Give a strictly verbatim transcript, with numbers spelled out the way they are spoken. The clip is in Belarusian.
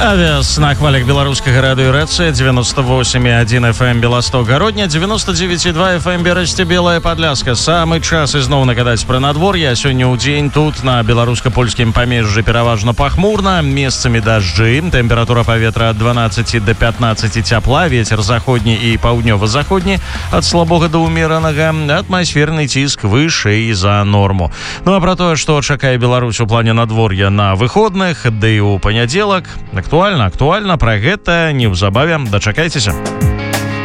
Авиас на хвалях беларускага радыёрэцыя девяносто восемь и один эф эм Белосток Гародня, девяносто девять и два эф эм Берасці Белая Падляска. Самы час ізноў нагадаць пра надвор'е. Сёння ў дзень тут на беларуска-польскім памежжы пераважна пахмурна, месцамі дажджы, тэмпература паветра ад дванаццаці да пятнаццаці цяпла, вецер заходні і паўднёва-заходні ад слабога да ўмеранага, атмасферны ціск вышэй за норму. Ну а пра тое, што чакае Беларусь у плане надвор'я на выходных, ды і ў панядзелак, актуальна, актуальна, пра гэта неўзабаве дачакайцеся.